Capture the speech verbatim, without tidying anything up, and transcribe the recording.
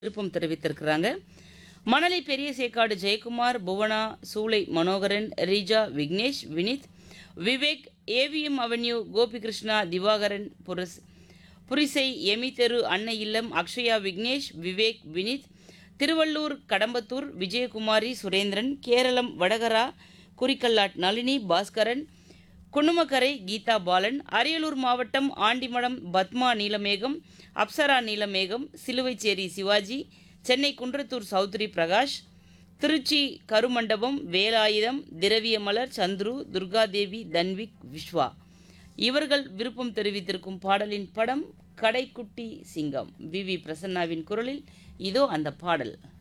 விருப்பம் தெரிவித்திருக்கிறாங்க. மணலி பெரிய சேக்காடு ஜெயக்குமார், புவனா, சூளை Manoharan, Reeja, Vignesh, Vineet, Vivek, AVM avenue, Gopikrishna, Divakaran, புரஸ் Purisai, Amy தெரு, அன்னை இல்லம், அக்ஷயா, விக்னேஷ், விவேக், வினித், திருவள்ளூர் கடம்பத்தூர், விஜயகுமாரி, சுரேந்திரன், கேரளம் வடகரா, குறிக்கல்லாட் நளினி, பாஸ்கரன், குன்னுமக்கரை, கீதா பாலன், அரியலூர் மாவட்டம் ஆண்டிமடம் பத்மா நீலமேகம், அப்சரா நீலமேகம், சிலுவைச்சேரி சிவாஜி, சென்னை குன்றத்தூர் சௌத்ரி பிரகாஷ், திருச்சி கருமண்டபம் வேலாயுதம், திரவியமலர், சந்துரு, துர்காதேவி, தன்விக், விஸ்வா இவர்கள் விருப்பம் தெரிவித்திருக்கும் பாடலின் படம் கடைக்குட்டி சிங்கம். வி வி பிரசன்னாவின் குரலில் இதோ அந்த பாடல்.